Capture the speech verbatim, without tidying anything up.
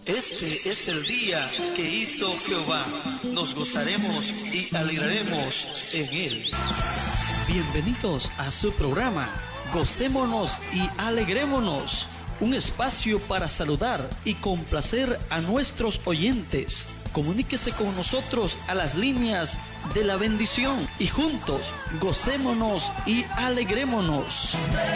Este es el día que hizo Jehová. Nos gozaremos y alegraremos en él. Bienvenidos a su programa, Gocémonos y Alegrémonos. Un espacio para saludar y complacer a nuestros oyentes. Comuníquese con nosotros a las líneas de la bendición y juntos gocémonos y alegrémonos.